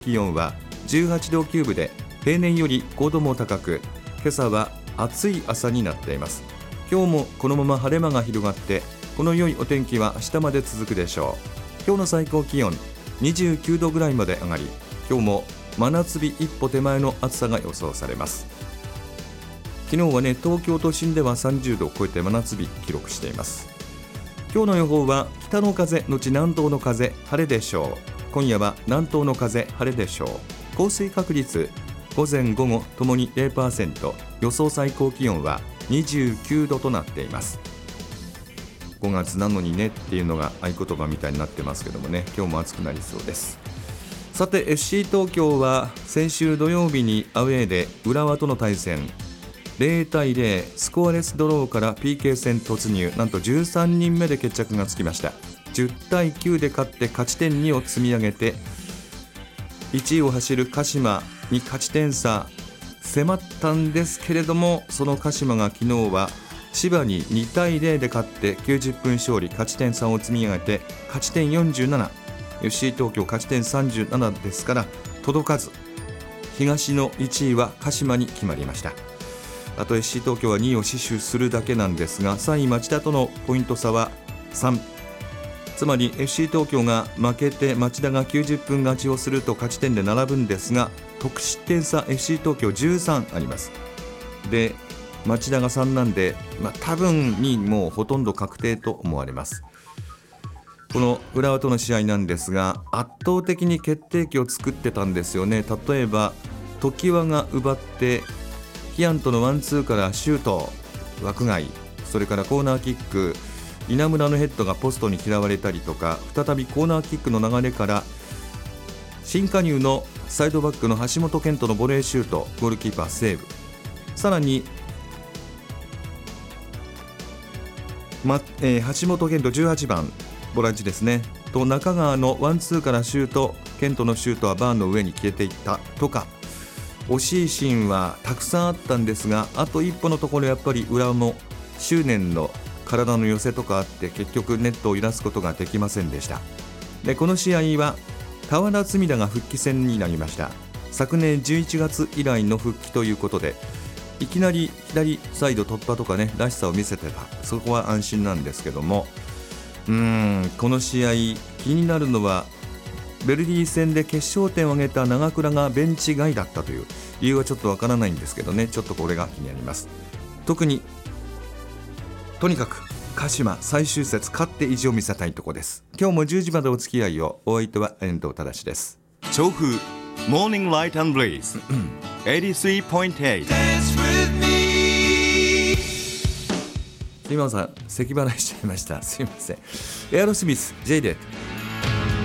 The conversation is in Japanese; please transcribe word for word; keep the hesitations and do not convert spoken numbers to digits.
気温はじゅうはちどきゅうぶで平年よりごども高く、今朝は暑い朝になっています。今日もこのまま晴れ間が広がって、この良いお天気は明日まで続くでしょう。今日の最高気温にじゅうきゅうどぐらいまで上がり、今日も真夏日一歩手前の暑さが予想されます。昨日はね、東京都心ではさんじゅうどを超えて真夏日記録しています。今日の予報は北の風のち南東の風、晴れでしょう。今夜は南東の風、晴れでしょう。降水確率午前午後ともに ゼロパーセント、 予想最高気温はにじゅうきゅうどとなっています。ごがつなのにねっていうのが合言葉みたいになってますけどもね、今日も暑くなりそうです。さて エフシー 東京は先週土曜日にアウェーで浦和との対戦、ゼロたいゼロ、スコアレスドローから ピーケー 戦突入、なんとじゅうさんにんめで決着がつきました。じゅうたいきゅうで勝って勝ち点にを積み上げて、いちいを走る鹿島に勝ち点差迫ったんですけれども、その鹿島が昨日は千葉ににたいゼロで勝ってきゅうじゅっぷん勝利、勝ち点さんを積み上げて勝ち点よんじゅうなな、 エフシー 東京勝ち点さんじゅうななですから届かず、東のいちいは鹿島に決まりました。あと エフシー 東京はにいを死守するだけなんですが、さんい町田とのポイント差はさん、つまり エフシー 東京が負けて町田がきゅうじゅっぷん勝ちをすると勝ち点で並ぶんですが、得失点差 エフシー 東京じゅうさんあります。で町田がさんなんで、まあ、多分にもうほとんど確定と思われます。この浦和との試合なんですが、圧倒的に決定機を作ってたんですよね。例えば常盤が奪ってキアンとのワンツーからシュート枠外、それからコーナーキック、稲村のヘッドがポストに嫌われたりとか、再びコーナーキックの流れから新加入のサイドバックの橋本健人のボレーシュート、ゴールキーパーセーブ、さらに、まえー、橋本健人じゅうはちばんボランチですねと中川のワンツーからシュート、健人のシュートはバーンの上に消えていったとか、惜しいシーンはたくさんあったんですが、あと一歩のところやっぱり浦和も執念の体の寄せとかあって結局ネットを揺らすことができませんでした。でこの試合は俵積田が復帰戦になりました。昨年じゅういちがつ以来の復帰ということで、いきなり左サイド突破とかねらしさを見せてた、そこは安心なんですけども、うーんこの試合気になるのはベルディ戦で決勝点を挙げた長倉がベンチ外だったという理由はちょっとわからないんですけどね、ちょっとこれが気になります。特にとにかく鹿島最終節勝って意地を見せたいところです。今日もじゅうじまでお付き合いを。お相手は遠藤忠です。 調布モーニングライト&ブリーズ エイティスリーポイントエイト。 今さん咳払いしちゃいました。すいません。エアロスミス J で